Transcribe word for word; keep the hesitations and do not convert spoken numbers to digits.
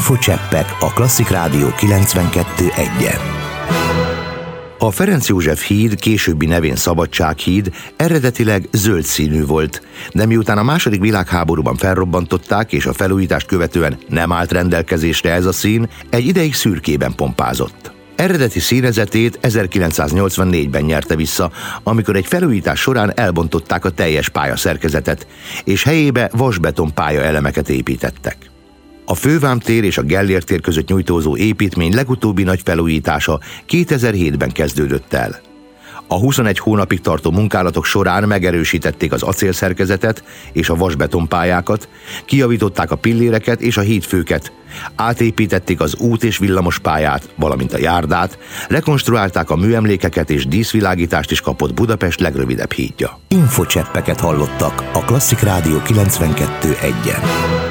Infocseppek a Klasszik Rádió kilencvenkettő egyen. A Ferenc József híd, későbbi nevén Szabadsághíd eredetileg zöld színű volt, de miután a második világháborúban felrobbantották és a felújítást követően nem állt rendelkezésre ez a szín, egy ideig szürkében pompázott. Eredeti színezetét ezerkilencszáznyolcvannégyben nyerte vissza, amikor egy felújítás során elbontották a teljes pályaszerkezetet, és helyébe vasbeton pályaelemeket építettek. A Fővámtér és a Gellért tér között nyújtózó építmény legutóbbi nagy felújítása kétezer-hétben kezdődött el. A huszonegy hónapig tartó munkálatok során megerősítették az acélszerkezetet és a vasbetonpályákat, kijavították a pilléreket és a hídfőket, átépítették az út- és villamospályát, valamint a járdát, rekonstruálták a műemlékeket és díszvilágítást is kapott Budapest legrövidebb hídja. Infocseppeket hallottak a Klasszik Rádió kilencvenkettő egyen.